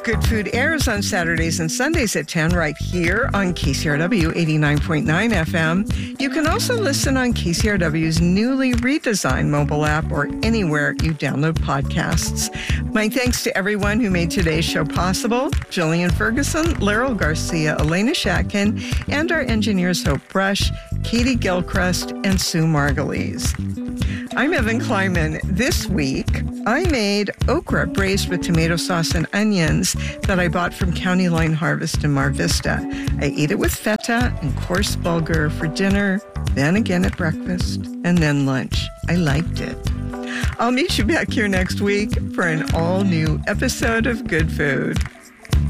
Good Food airs on Saturdays and Sundays at 10 right here on KCRW 89.9 FM. You can also listen on KCRW's newly redesigned mobile app or anywhere you download podcasts. My thanks to everyone who made today's show possible: Jillian Ferguson, Laurel Garcia, Elena Shatkin, and our engineers Hope Brush, Katie Gilchrist, and Sue Margulies. I'm Evan Kleiman. This week, I made okra braised with tomato sauce and onions that I bought from County Line Harvest in Mar Vista. I ate it with feta and coarse bulgur for dinner, then again at breakfast, and then lunch. I liked it. I'll meet you back here next week for an all-new episode of Good Food.